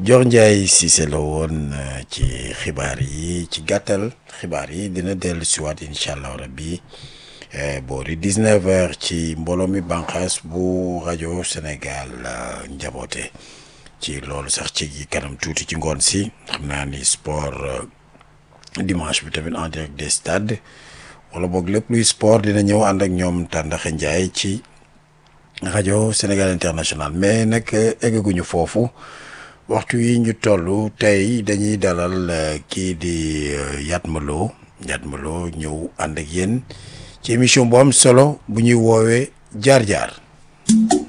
Dior Ndiaye Cissé la woon ci xibaar yi ci gàttal xibaar yi dina dellu siwaat incha allah rabbi boori 19h ci mbooloo mi bànqaas bu rajo Sénégal njaboote ci loolu sax ci kanam tuuti ci ngoon si xam naa ni sport dimanche bi tamit en direct des stades wala boog lépp luy sport dina ñëw ànd ak ñoom Tàndaxa Ndiaye ci rajo Sénégal international mais nag eggaguñu foofu. waxtu yi ñu toll tey dañuy dalal kii di Yatma Lo ñëw ànd ak yéen ci émission bu am solo bu ñuy woowee jaar-jaar